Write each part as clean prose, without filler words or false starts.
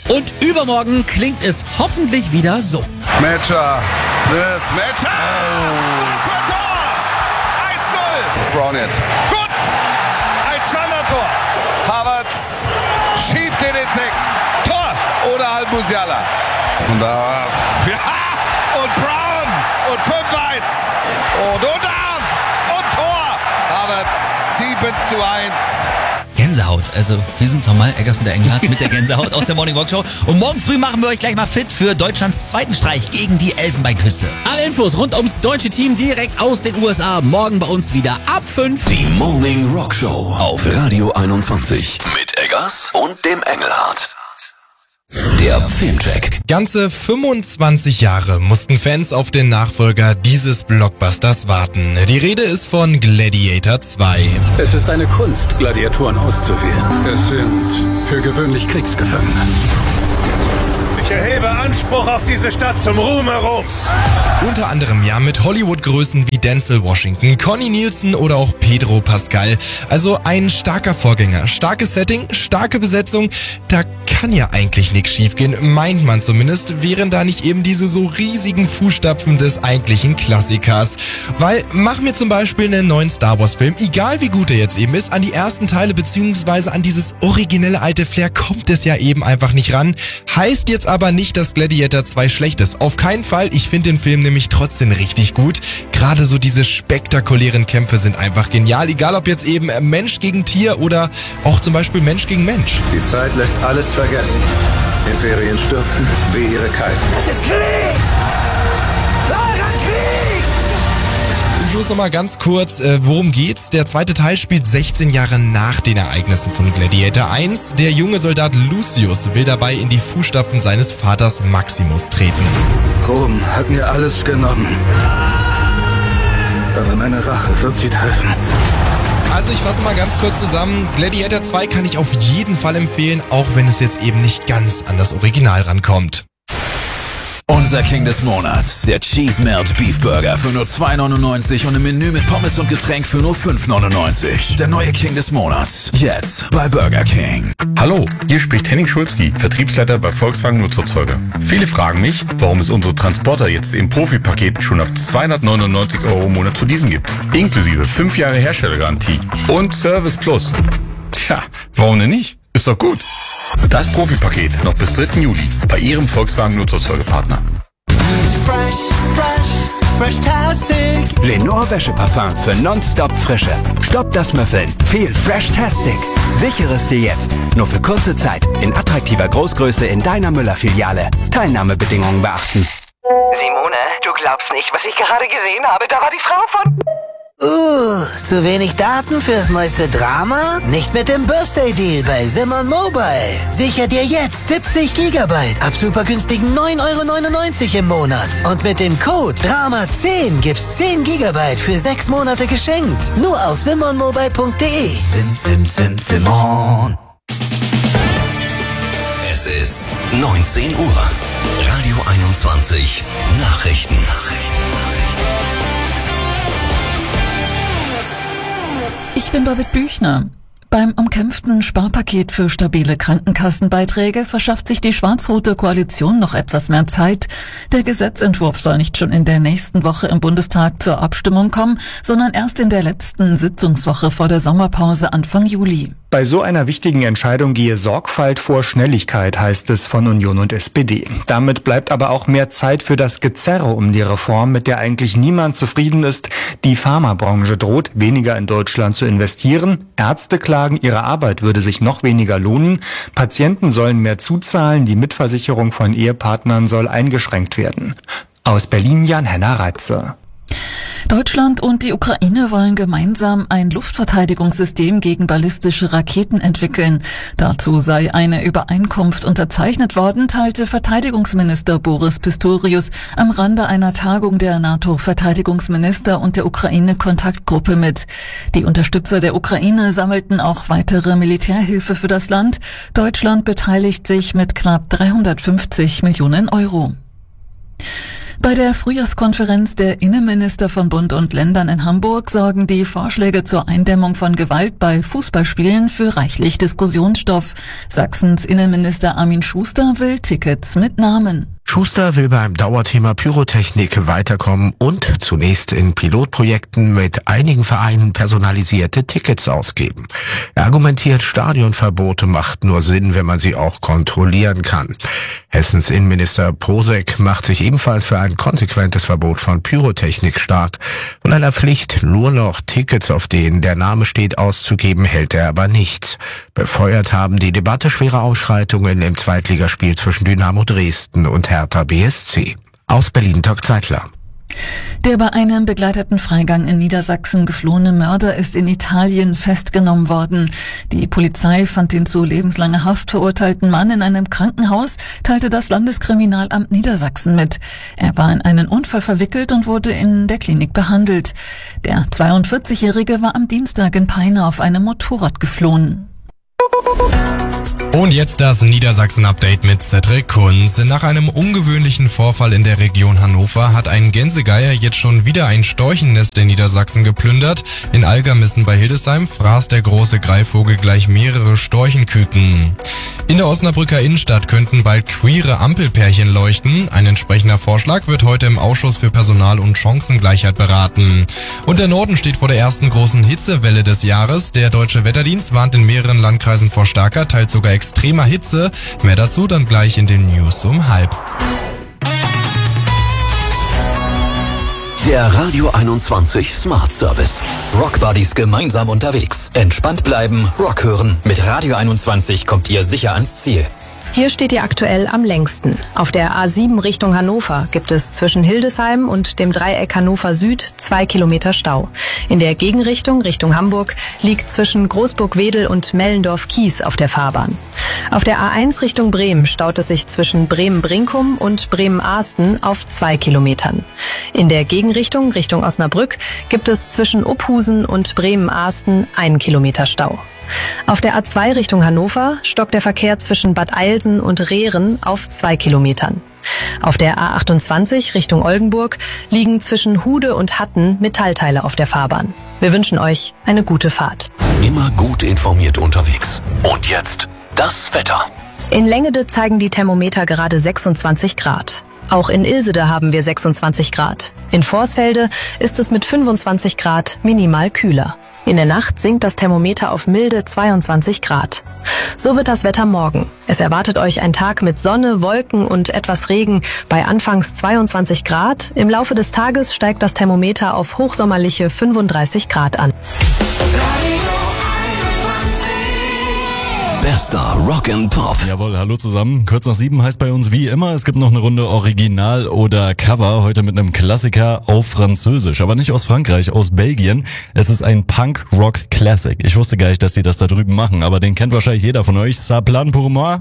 Und übermorgen klingt es hoffentlich wieder so. Metscher. Das war Tor. 1-0. Brown jetzt. Gut. Ein Standardtor. Havertz schiebt den Eck. Tor. Oder Al-Musiala. Und da. Ja. Und Brown. Und 5-1. Und Tor. Havertz 7-1. Gänsehaut. Also wir sind nochmal Eggersen der Engelhardt mit der Gänsehaut aus der Morning Walk Show. Und morgen früh machen wir euch gleich mal fit für Deutschlands zweiten Streich gegen die Elfenbeinküste. Alle Infos rund ums deutsche Team direkt aus den USA. Morgen bei uns wieder ab 5. Die Morning Rock Show auf Radio 21 mit Eggers und dem Engelhardt. Der Filmcheck. Ganze 25 Jahre mussten Fans auf den Nachfolger dieses Blockbusters warten. Die Rede ist von Gladiator 2. Es ist eine Kunst, Gladiatoren auszuwählen. Es sind für gewöhnlich Kriegsgefangene. Ich erhebe Anspruch auf diese Stadt zum Ruhm Roms. Unter anderem ja mit Hollywood-Größen wie Denzel Washington, Connie Nielsen oder auch Pedro Pascal. Also ein starker Vorgänger, starkes Setting, starke Besetzung. Da kann ja eigentlich nichts schiefgehen, meint man zumindest, wären da nicht eben diese so riesigen Fußstapfen des eigentlichen Klassikers. Weil mach mir zum Beispiel einen neuen Star Wars Film, egal wie gut er jetzt eben ist, an die ersten Teile beziehungsweise an dieses originelle alte Flair kommt es ja eben einfach nicht ran. Heißt jetzt aber nicht, dass Gladiator 2 schlecht ist. Auf keinen Fall, ich finde den Film nämlich trotzdem richtig gut. Gerade so diese spektakulären Kämpfe sind einfach genial, egal ob jetzt eben Mensch gegen Tier oder auch zum Beispiel Mensch gegen Mensch. Die Zeit lässt alles vergessen. Imperien stürzen wie ihre Kaiser. Es ist Krieg! Wahrer Krieg! Zum Schluss nochmal ganz kurz, worum geht's? Der zweite Teil spielt 16 Jahre nach den Ereignissen von Gladiator 1. Der junge Soldat Lucius will dabei in die Fußstapfen seines Vaters Maximus treten. Rom hat mir alles genommen. Aber meine Rache wird sie treffen. Also ich fasse mal ganz kurz zusammen. Gladiator 2 kann ich auf jeden Fall empfehlen, auch wenn es jetzt eben nicht ganz an das Original rankommt. Unser King des Monats, der Cheese Melt Beef Burger für nur $2,99 und ein Menü mit Pommes und Getränk für nur $5,99. Der neue King des Monats, jetzt bei Burger King. Hallo, hier spricht Henning Schulzki, Vertriebsleiter bei Volkswagen Nutzerzeuger. Viele fragen mich, warum es unsere Transporter jetzt im Profi-Paket schon ab 299 € im Monat zu leasen gibt. Inklusive 5 Jahre Herstellergarantie und Service Plus. Tja, warum denn nicht? Ist doch gut. Das Profi-Paket noch bis 3. Juli bei Ihrem Volkswagen Nutzerzeugerpartner. Fresh-tastic. Lenore Wäscheparfum für nonstop Frische. Stopp das Müffeln. Viel Fresh-tastic. Sichere es dir jetzt. Nur für kurze Zeit. In attraktiver Großgröße in deiner Müller-Filiale. Teilnahmebedingungen beachten. Simone, du glaubst nicht, was ich gerade gesehen habe. Da war die Frau von... Zu wenig Daten fürs neueste Drama? Nicht mit dem Birthday-Deal bei Simon Mobile. Sicher dir jetzt 70 GB ab super günstigen 9,99 € im Monat. Und mit dem Code DRAMA10 gibt's 10 GB für 6 Monate geschenkt. Nur auf simonmobile.de. Simon. Es ist 19 Uhr. Radio 21 Nachrichten. Ich bin Babette Büchner. Beim umkämpften Sparpaket für stabile Krankenkassenbeiträge verschafft sich die schwarz-rote Koalition noch etwas mehr Zeit. Der Gesetzentwurf soll nicht schon in der nächsten Woche im Bundestag zur Abstimmung kommen, sondern erst in der letzten Sitzungswoche vor der Sommerpause Anfang Juli. Bei so einer wichtigen Entscheidung gehe Sorgfalt vor Schnelligkeit, heißt es von Union und SPD. Damit bleibt aber auch mehr Zeit für das Gezerre um die Reform, mit der eigentlich niemand zufrieden ist. Die Pharmabranche droht, weniger in Deutschland zu investieren. Ärzte klagen, ihre Arbeit würde sich noch weniger lohnen. Patienten sollen mehr zuzahlen. Die Mitversicherung von Ehepartnern soll eingeschränkt werden. Aus Berlin Jan-Henner Reitze. Deutschland und die Ukraine wollen gemeinsam ein Luftverteidigungssystem gegen ballistische Raketen entwickeln. Dazu sei eine Übereinkunft unterzeichnet worden, teilte Verteidigungsminister Boris Pistorius am Rande einer Tagung der NATO-Verteidigungsminister und der Ukraine-Kontaktgruppe mit. Die Unterstützer der Ukraine sammelten auch weitere Militärhilfe für das Land. Deutschland beteiligt sich mit knapp 350 Millionen €. Bei der Frühjahrskonferenz der Innenminister von Bund und Ländern in Hamburg sorgen die Vorschläge zur Eindämmung von Gewalt bei Fußballspielen für reichlich Diskussionsstoff. Sachsens Innenminister Armin Schuster will Tickets mit Namen. Schuster will beim Dauerthema Pyrotechnik weiterkommen und zunächst in Pilotprojekten mit einigen Vereinen personalisierte Tickets ausgeben. Er argumentiert, Stadionverbote macht nur Sinn, wenn man sie auch kontrollieren kann. Hessens Innenminister Posek macht sich ebenfalls für ein konsequentes Verbot von Pyrotechnik stark. Von einer Pflicht, nur noch Tickets, auf denen der Name steht, auszugeben, hält er aber nichts. Befeuert haben die Debatte schwere Ausschreitungen im Zweitligaspiel zwischen Dynamo Dresden und Hertha BSC. Aus Berlin, Dirk Zeitler. Der bei einem begleiteten Freigang in Niedersachsen geflohene Mörder ist in Italien festgenommen worden. Die Polizei fand den zu lebenslanger Haft verurteilten Mann in einem Krankenhaus, teilte das Landeskriminalamt Niedersachsen mit. Er war in einen Unfall verwickelt und wurde in der Klinik behandelt. Der 42-Jährige war am Dienstag in Peine auf einem Motorrad geflohen. Und jetzt das Niedersachsen-Update mit Cedric Kunz. Nach einem ungewöhnlichen Vorfall in der Region Hannover hat ein Gänsegeier jetzt schon wieder ein Storchennest in Niedersachsen geplündert. In Algermissen bei Hildesheim fraß der große Greifvogel gleich mehrere Storchenküken. In der Osnabrücker Innenstadt könnten bald queere Ampelpärchen leuchten. Ein entsprechender Vorschlag wird heute im Ausschuss für Personal- und Chancengleichheit beraten. Und der Norden steht vor der ersten großen Hitzewelle des Jahres. Der Deutsche Wetterdienst warnt in mehreren Landkreisen vor starker, teils sogar extremer Hitze. Mehr dazu dann gleich in den News um 12:30. Der Radio 21 Smart Service. Rock Buddies gemeinsam unterwegs. Entspannt bleiben, Rock hören. Mit Radio 21 kommt ihr sicher ans Ziel. Hier steht ihr aktuell am längsten. Auf der A7 Richtung Hannover gibt es zwischen Hildesheim und dem Dreieck Hannover Süd 2 Kilometer Stau. In der Gegenrichtung Richtung Hamburg liegt zwischen Großburg-Wedel und Mellendorf-Kies auf der Fahrbahn. Auf der A1 Richtung Bremen staut es sich zwischen Bremen-Brinkum und Bremen-Ahsten auf 2 Kilometern. In der Gegenrichtung Richtung Osnabrück gibt es zwischen Uphusen und Bremen-Ahsten 1 Kilometer Stau. Auf der A2 Richtung Hannover stockt der Verkehr zwischen Bad Eilsen und Rehren auf 2 Kilometern. Auf der A28 Richtung Oldenburg liegen zwischen Hude und Hatten Metallteile auf der Fahrbahn. Wir wünschen euch eine gute Fahrt. Immer gut informiert unterwegs. Und jetzt das Wetter. In Längede zeigen die Thermometer gerade 26 Grad. Auch in Ilsede haben wir 26 Grad. In Vorsfelde ist es mit 25 Grad minimal kühler. In der Nacht sinkt das Thermometer auf milde 22 Grad. So wird das Wetter morgen. Es erwartet euch ein Tag mit Sonne, Wolken und etwas Regen bei anfangs 22 Grad. Im Laufe des Tages steigt das Thermometer auf hochsommerliche 35 Grad an. Bester Rock and Pop. Jawohl, hallo zusammen. Kurz nach 7 heißt bei uns wie immer, es gibt noch eine Runde Original oder Cover. Heute mit einem Klassiker auf Französisch. Aber nicht aus Frankreich, aus Belgien. Es ist ein Punk-Rock-Classic. Ich wusste gar nicht, dass die das da drüben machen. Aber den kennt wahrscheinlich jeder von euch. Ça plane pour moi.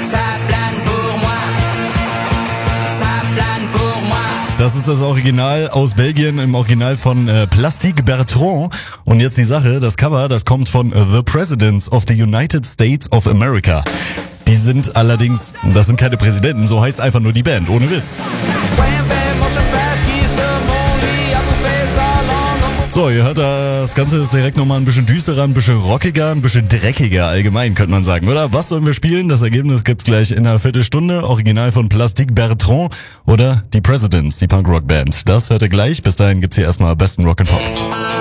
Das ist das Original aus Belgien, im Original von Plastique Bertrand. Und jetzt die Sache, das Cover, das kommt von The Presidents of the United States of America. Die sind allerdings, das sind keine Präsidenten, so heißt einfach nur die Band, ohne Witz. So, ihr hört, das Ganze ist direkt nochmal ein bisschen düsterer, ein bisschen rockiger, ein bisschen dreckiger allgemein, könnte man sagen, oder? Was sollen wir spielen? Das Ergebnis gibt's gleich in einer Viertelstunde. Original von Plastique Bertrand oder die Presidents, die Punk-Rock-Band. Das hört ihr gleich. Bis dahin gibt's hier erstmal besten Rock and Pop.